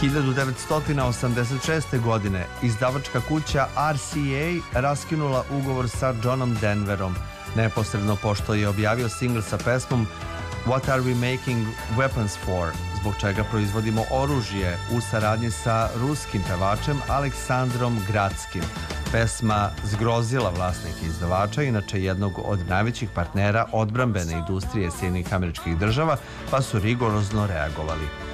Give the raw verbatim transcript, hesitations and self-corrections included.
hiljadu devetsto osamdeset šeste. godine izdavačka kuća R C A raskinula ugovor sa Johnom Denverom, neposredno pošto je objavio singl sa pesmom What Are We Making Weapons For, zbog čega proizvodimo oružje, u saradnji sa ruskim pevačem Aleksandrom Gradskim. Pesma zgrozila vlasnike izdavača, inače jednog od najvećih partnera odbrambene industrije Sjedinjenih Američkih Država, pa su rigorozno reagovali.